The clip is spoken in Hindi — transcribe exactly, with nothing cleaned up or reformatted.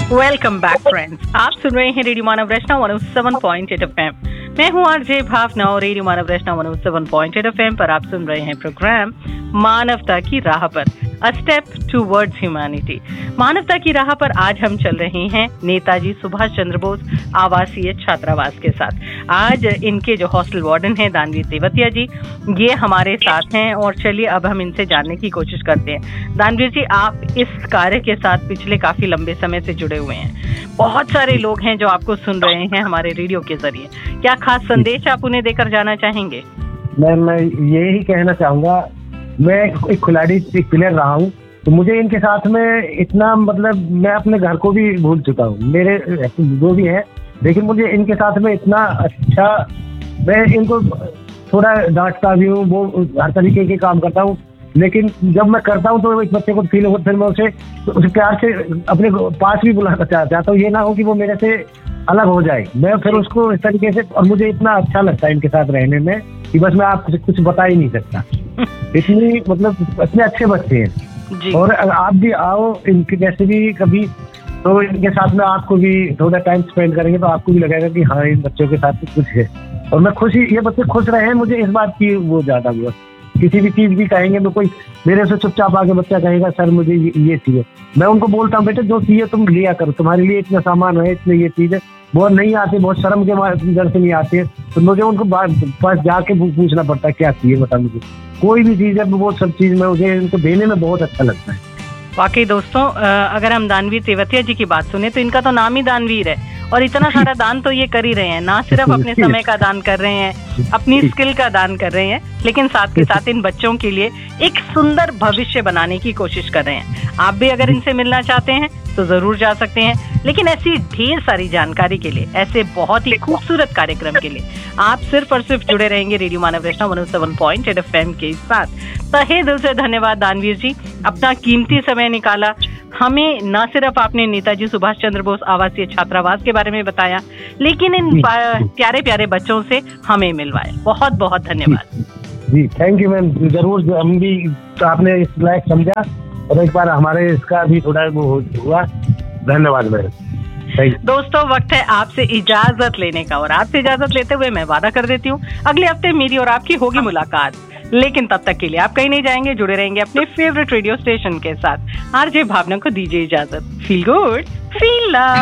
वेलकम बैक फ्रेंड्स, आप सुन रहे हैं रेडियो मानव रचना one O seven point eight F M. मैं हूं आरजे भावना और रेडियो मानव रचना one O seven point eight F M पर आप सुन रहे हैं प्रोग्राम मानवता की राह पर, अ स्टेप टूवर्ड्स ह्यूमैनिटी। मानवता की राह पर आज हम चल रहे हैं नेताजी सुभाष चंद्र बोस आवासीय छात्रावास के साथ। आज इनके जो हॉस्टल वार्डन हैं दानवीर तेवतिया जी, ये हमारे साथ हैं और चलिए अब हम इनसे जानने की कोशिश करते हैं। दानवीर जी, आप इस कार्य के साथ पिछले काफी लंबे समय से जुड़े हुए हैं। बहुत सारे लोग हैं जो आपको सुन रहे हैं हमारे रेडियो के जरिए। क्या खास संदेश आप उन्हें देकर जाना चाहेंगे? मैं मैं यही कहना चाहूंगा, मैं एक खिलाड़ी एक प्लेयर रहा हूँ, तो मुझे इनके साथ में इतना मतलब मैं अपने घर को भी भूल चुका हूँ, मेरे जो भी है, लेकिन मुझे इनके साथ में इतना अच्छा, मैं इनको थोड़ा डांटता भी हूँ, वो हर तरीके के काम करता हूँ, लेकिन जब मैं करता हूँ तो इस बच्चे को फील होता, फिर मैं उसे उसे प्यार से अपने पास भी बुलाना चाहता हूँ। ये ना हो कि वो मेरे से अलग हो जाए, मैं फिर उसको इस तरीके से, और मुझे इतना अच्छा लगता है इनके साथ रहने में कि बस मैं आपको कुछ बता ही नहीं सकता। इतनी मतलब इतने अच्छे बच्चे हैं, और आप भी आओ इनके जैसे भी कभी, तो इनके साथ में आपको भी थोड़ा टाइम स्पेंड करेंगे तो आपको भी लगेगा कि हाँ इन बच्चों के साथ कुछ है, और मैं खुशी, ये बच्चे खुश रहे हैं, मुझे इस बात की वो ज्यादा हुआ। किसी भी चीज भी कहेंगे तो कोई मेरे से चुपचाप आके बच्चा कहेगा सर मुझे ये, ये चाहिए, मैं उनको बोलता हूँ बेटे जो चाहिए तुम लिया करो, तुम्हारे लिए इतना सामान है, इतने ये चीज है। बहुत नहीं आते, बहुत शर्म के डर से नहीं आते हैं, तो मुझे उनको पास जाके पूछना पड़ता है क्या चाहिए बता मुझे, कोई भी चीज है वो सब चीज में मुझे इनको देने में बहुत अच्छा लगता है। वाकई दोस्तों, अगर हम दानवीर तेवतिया जी की बात सुने तो इनका तो नाम ही दानवीर है, और इतना सारा दान तो ये कर ही रहे हैं। ना सिर्फ अपने समय का दान कर रहे हैं, अपनी स्किल का दान कर रहे हैं, लेकिन साथ के साथ इन बच्चों के लिए एक सुंदर भविष्य बनाने की कोशिश कर रहे हैं। आप भी अगर इनसे मिलना चाहते हैं तो जरूर जा सकते हैं, लेकिन ऐसी ढेर सारी जानकारी के लिए, ऐसे बहुत ही खूबसूरत कार्यक्रम के लिए आप सिर्फ और सिर्फ जुड़े रहेंगे रेडियो मानव रचना one O seven point eight F M के साथ। तहे दिल से धन्यवाद दानवीर जी, अपना कीमती समय निकाला, हमें न सिर्फ आपने नेताजी सुभाष चंद्र बोस आवासीय छात्रावास के बारे में बताया, लेकिन इन प्यारे प्यारे बच्चों से हमें मिलवाए। बहुत बहुत धन्यवाद जी। थैंक यू मैम, जरूर हम भी आपने इस लायक समझा, और एक बार हमारे इसका भी थोड़ा वो हुआ। धन्यवाद मैम। दोस्तों, वक्त है आपसे इजाजत लेने का, और आपसे इजाजत लेते हुए मैं वादा कर देती हूँ अगले हफ्ते मेरी और आपकी होगी मुलाकात। लेकिन तब तक के लिए आप कहीं नहीं जाएंगे, जुड़े रहेंगे अपने फेवरेट रेडियो स्टेशन के साथ। आरजे भावना को दीजिए इजाजत। Feel good, feel love.